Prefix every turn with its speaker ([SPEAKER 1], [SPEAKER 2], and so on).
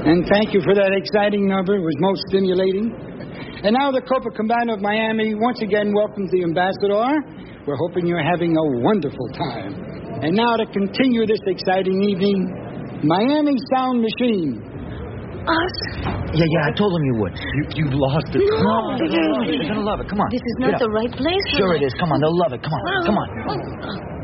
[SPEAKER 1] And thank you for that exciting number. It was most stimulating. And now the Copacabana of Miami once again welcomes the ambassador. We're hoping you're having a wonderful time. And now to continue this exciting evening, Miami Sound Machine.
[SPEAKER 2] Us?
[SPEAKER 3] Yeah, I told them you would. You lost it.
[SPEAKER 2] No,
[SPEAKER 3] They're going to love it. Come on.
[SPEAKER 2] This is not the right place.
[SPEAKER 3] Sure it is. Come on, they'll love it. Come on.